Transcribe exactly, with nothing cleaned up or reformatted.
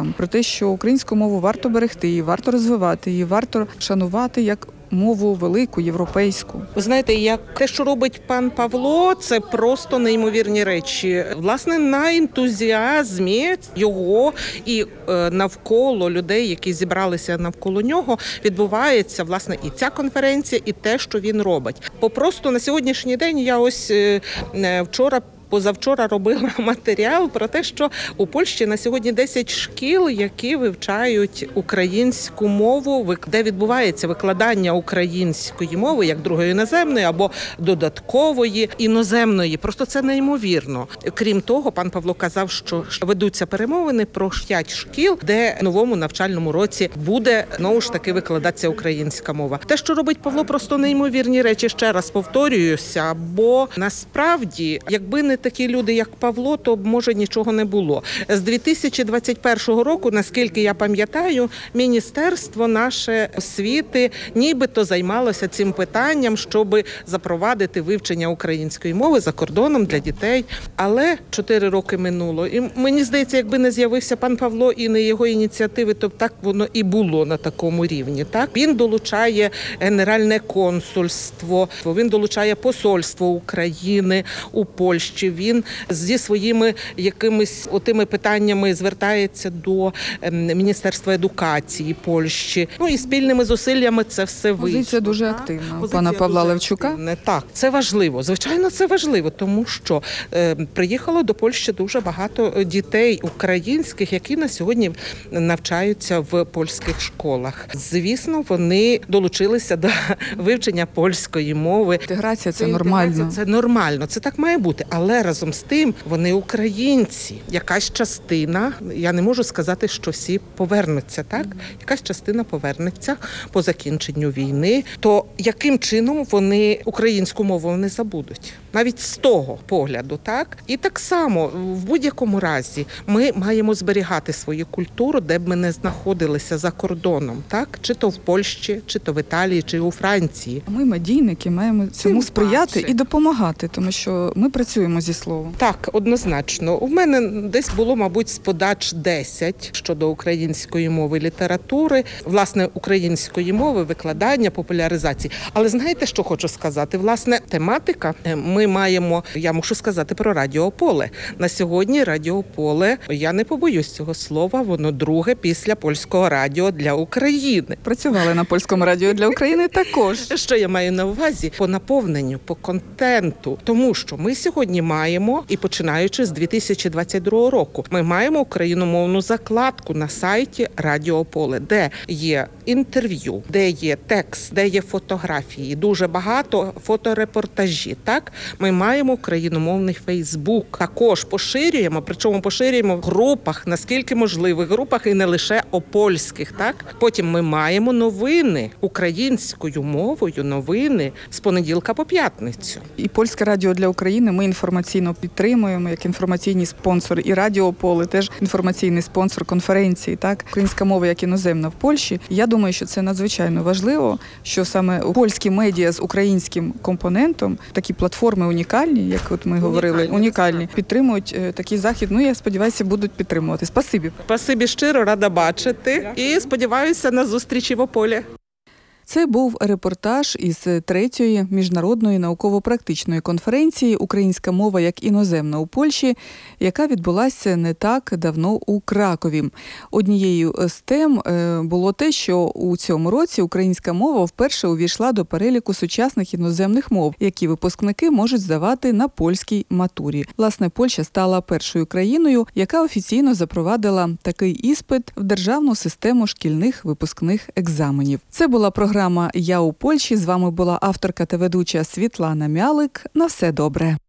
нам про те, що українську мову варто берегти, її варто розвивати, її варто шанувати як мову велику, європейську. Ви знаєте, як те, що робить пан Павло, це просто неймовірні речі. Власне, на ентузіазмі його і е, навколо людей, які зібралися навколо нього, відбувається, власне, і ця конференція, і те, що він робить. Попросту на сьогоднішній день я ось е, вчора Позавчора робила матеріал про те, що у Польщі на сьогодні десять шкіл, які вивчають українську мову, де відбувається викладання української мови як другої іноземної або додаткової іноземної. Просто це неймовірно. Крім того, пан Павло казав, що ведуться перемовини про п'ять шкіл, де в новому навчальному році буде, знову ж таки, викладатися українська мова. Те, що робить Павло, просто неймовірні речі, ще раз повторююся, бо насправді, якби не такі люди, як Павло, то, може, нічого не було. З дві тисячі двадцять першого року, наскільки я пам'ятаю, Міністерство наше освіти нібито займалося цим питанням, щоб запровадити вивчення української мови за кордоном для дітей. Але чотири роки минуло. І мені здається, якби не з'явився пан Павло і не його ініціативи, то так воно і було на такому рівні. Так? Він долучає Генеральне консульство, він долучає посольство України у Польщі. Він зі своїми якимись отими питаннями звертається до Міністерства едукації Польщі. Ну і спільними зусиллями це все вийшло. Позиція дуже активна у пана Павла Левчука. Активна. Так, це важливо. Звичайно, це важливо, тому що е, приїхало до Польщі дуже багато дітей українських, які на сьогодні навчаються в польських школах. Звісно, вони долучилися до вивчення польської мови. Інтеграція – це нормально. Це нормально, це так має бути. Але разом з тим вони українці. Якась частина, я не можу сказати, що всі повернуться, так? Якась частина повернеться по закінченню війни. То яким чином вони українську мову не забудуть? Навіть з того погляду, так? І так само, в будь-якому разі, ми маємо зберігати свою культуру, де б ми не знаходилися за кордоном, так? Чи то в Польщі, чи то в Італії, чи у Франції. Ми, медійники, маємо цьому сприяти і допомагати, тому що ми працюємо зі словом. Так, однозначно. У мене десь було, мабуть, з подач десять щодо української мови, літератури, власне, української мови, викладання, популяризації. Але знаєте, що хочу сказати? Власне, тематика, ми маємо, я мушу сказати про Радіо Поле. На сьогодні Радіо Поле, я не побоюсь цього слова, воно друге після Польського радіо для України. Працювали на Польському радіо для України також. Що я маю на увазі? По наповненню, по контенту. Тому що ми сьогодні маємо, і починаючи з дві тисячі двадцять другого року, ми маємо україномовну закладку на сайті Радіо Поле, де є інтерв'ю, де є текст, де є фотографії, дуже багато фоторепортажі, так? Ми маємо україномовний Фейсбук. Також поширюємо, причому поширюємо в групах, наскільки можливо, в групах і не лише опольських, так? Потім ми маємо новини українською мовою, новини з понеділка по п'ятницю. І Польське радіо для України ми інформаційно підтримуємо, як інформаційний спонсор, і Радіо Поле теж інформаційний спонсор конференції, так? Українська мова як іноземна в Польщі. Я думаю, що це надзвичайно важливо, що саме польські медіа з українським компонентом, такі платформи унікальні, як от ми говорили, унікальні, унікальні підтримують е, такий захід. Ну, я сподіваюся, будуть підтримувати. Спасибі. Спасибі щиро, рада бачити. І сподіваюся на зустрічі в Ополі. Це був репортаж із третьої міжнародної науково-практичної конференції «Українська мова як іноземна у Польщі», яка відбулася не так давно у Кракові. Однією з тем було те, що у цьому році українська мова вперше увійшла до переліку сучасних іноземних мов, які випускники можуть здавати на польській матурі. Власне, Польща стала першою країною, яка офіційно запровадила такий іспит в державну систему шкільних випускних екзаменів. Це була програма Програма «Я у Польщі». З вами була авторка та ведуча Світлана Мялик. На все добре.